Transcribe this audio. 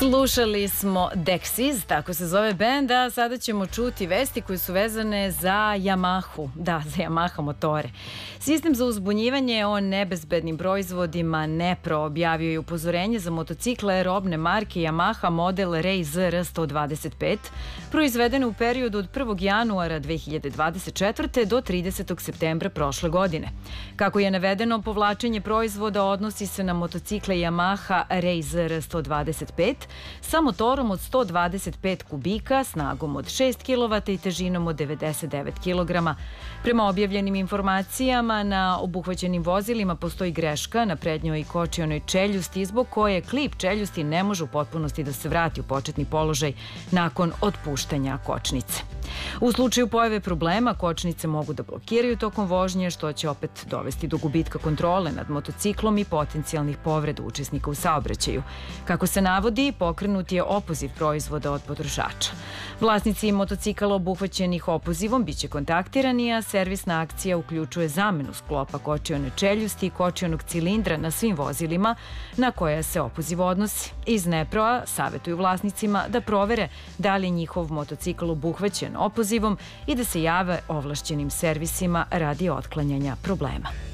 Slušali smo Dexys, tako se zove bend, a sada ćemo čuti vesti koje su vezane za Yamahu. Da, za Yamaha motore. Sistem za uzbunjivanje o nebezbednim proizvodima Nepro objavio je upozorenje za motocikle robne marke Yamaha model RZR 125, proizvedene u periodu od 1. januara 2024. do 30. septembra prošle godine. Kako je navedeno, povlačenje proizvoda odnosi se na motocikle Yamaha RZR 125 sa motorom od 125 kubika, snagom od 6 kW i težinom od 99 kg. Prema objavljenim informacijama, na obuhvaćenim vozilima postoji greška na prednjoj i kočionoj čeljusti, zbog koje klip čeljusti ne može u potpunosti da se vrati u početni položaj nakon otpuštanja kočnice. U slučaju pojave problema, kočnice mogu da blokiraju tokom vožnje, što će opet dovesti do gubitka kontrole nad motociklom i potencijalnih povreda učesnika u saobraćaju. Kako se navodi, pokrenut je opoziv proizvoda od potrošača. Vlasnici motocikala obuhvaćenih opozivom biće kontaktirani, a servisna akcija uključuje zamenu sklopa kočione čeljusti i kočionog cilindra na svim vozilima na koja se opoziv odnosi. Iz Neproa savetuju vlasnicima da provere da li je njihov motocikl obuhvaćen opozivom i da se jave ovlašćenim servisima radi otklanjanja problema.